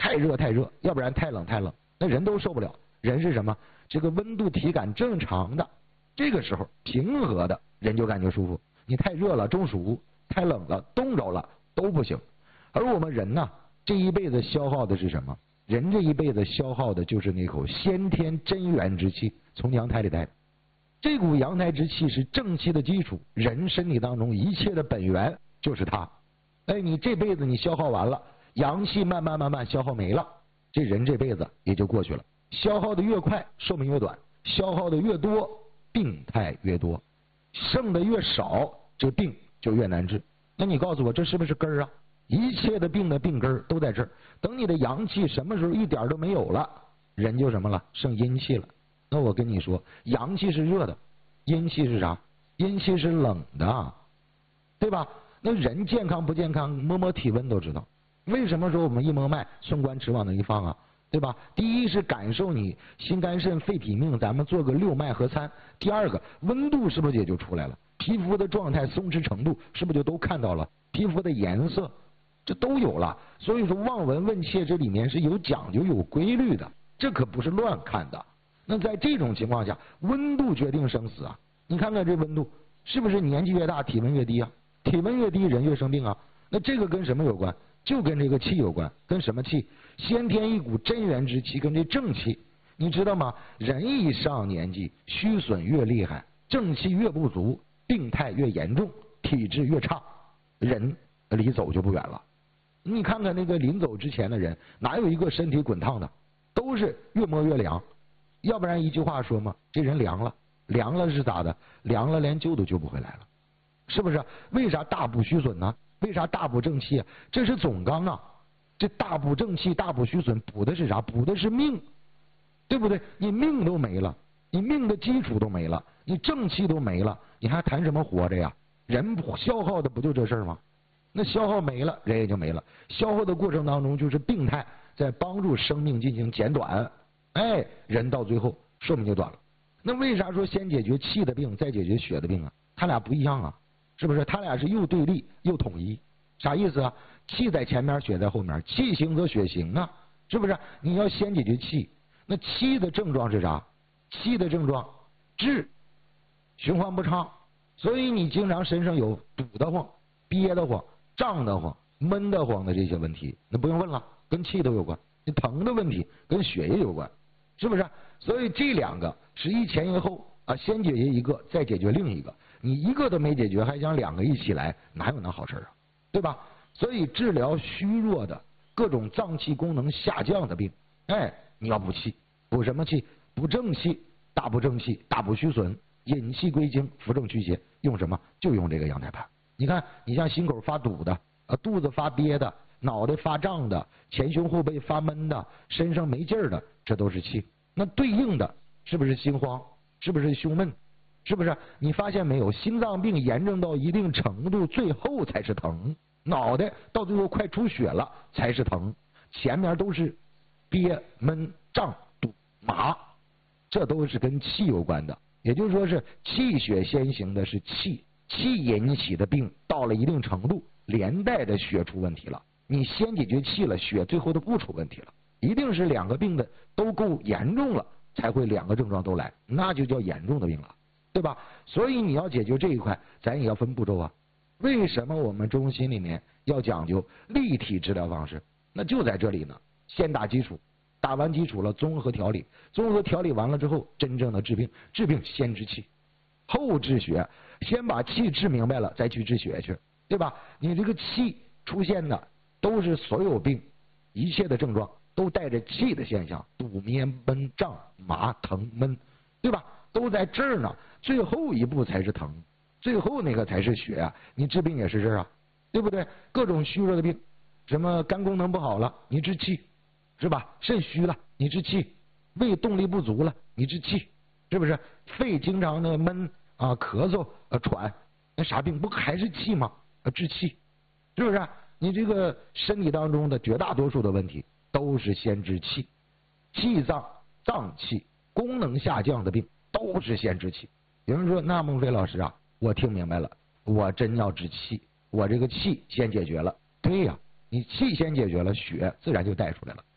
太热太热，要不然太冷太冷，那人都受不了。人是什么？这个温度体感正常的，这个时候平和的人就感觉舒服。你太热了中暑，太冷了冻着了都不行。而我们人呢，这一辈子消耗的是什么？人这一辈子消耗的就是那口先天真元之气，从阳台里带的。这股阳台之气是正气的基础，人身体当中一切的本源就是它。哎，你这辈子你消耗完了，阳气慢慢消耗没了，这人这辈子也就过去了。消耗的越快，寿命越短；消耗的越多，病态越多；剩的越少，这病就越难治。那你告诉我，这是不是根儿啊？一切的病的病根儿都在这儿。等你的阳气什么时候一点都没有了，人就什么了？剩阴气了。那我跟你说，阳气是热的，阴气是啥？阴气是冷的，对吧？那人健康不健康，摸摸体温都知道。为什么说我们一摸脉，寸关尺往那一放啊？对吧？第一是感受你心肝肾肺脾命，咱们做个六脉合参。第二个，温度是不是也就出来了？皮肤的状态、松弛程度是不是就都看到了？皮肤的颜色，这都有了。所以说望闻问切这里面是有讲究、有规律的，这可不是乱看的。那在这种情况下，温度决定生死啊！你看看这温度，是不是年纪越大体温越低啊？体温越低人越生病啊。那这个跟什么有关？就跟这个气有关。跟什么气？先天一股真元之气，跟这正气。你知道吗？人一上年纪，虚损越厉害，正气越不足，病态越严重，体质越差，人离走就不远了。你看看那个临走之前的人，哪有一个身体滚烫的？都是越摸越凉。要不然一句话说嘛，这人凉了，凉了是咋的？凉了连救都救不回来了，是不是？为啥大补虚损呢？为啥大补正气啊？这是总纲啊！这大补正气、大补虚损，补的是啥？补的是命，对不对？你命都没了，你命的基础都没了，你正气都没了，你还谈什么活着呀？人消耗的不就这事儿吗？那消耗没了，人也就没了。消耗的过程当中，就是病态在帮助生命进行减短。哎，人到最后寿命就短了。那为啥说先解决气的病，再解决血的病啊？他俩不一样啊，是不是？他俩是又对立又统一。啥意思啊？气在前面，血在后面，气行则血行啊，是不是？你要先解决气，那气的症状是啥？气的症状滞，循环不畅，所以你经常身上有堵得慌、憋得慌、胀得慌、闷得慌的这些问题，那不用问了，跟气都有关。你疼的问题跟血液有关，是不是？所以这两个是一前一后啊，先解决一个，再解决另一个。你一个都没解决，还想两个一起来，哪有那好事啊？对吧？所以治疗虚弱的各种脏器功能下降的病，哎，你要补气，补什么气？补正气，大补正气，大补虚损，引气归经，扶正祛邪。用什么？就用这个阳台盘。你看，你像心口发堵的，肚子发憋的，脑袋发胀的，前胸后背发闷的，身上没劲儿的，这都是气。那对应的是不是心慌？是不是胸闷？是不是？你发现没有？心脏病严重到一定程度，最后才是疼。脑袋到最后快出血了才是疼，前面都是憋闷胀堵麻，这都是跟气有关的。也就是说是气血先行的是气，气引起的病到了一定程度，连带的血出问题了。你先解决气了，血最后都不出问题了。一定是两个病的都够严重了，才会两个症状都来，那就叫严重的病了，对吧？所以你要解决这一块，咱也要分步骤啊。为什么我们中心里面要讲究立体治疗方式？那就在这里呢。先打基础，打完基础了，综合调理，综合调理完了之后，真正的治病，治病先治气，后治血。先把气治明白了，再去治血去，对吧？你这个气出现的都是所有病一切的症状都带着气的现象，堵眠闷胀麻疼闷，对吧？都在这儿呢。最后一步才是疼，最后那个才是血啊！你治病也是这儿啊，对不对？各种虚弱的病，什么肝功能不好了，你治气，是吧？肾虚了，你治气；胃动力不足了，你治气，是不是？肺经常的闷啊、咳嗽喘，那啥病不还是气吗？治气，是不是？你这个身体当中的绝大多数的问题都是先治气，气脏脏器功能下降的病都是先治气。有人说，那孟非老师啊，我听明白了，我真要治气，我这个气先解决了。对呀，你气先解决了，血自然就带出来了。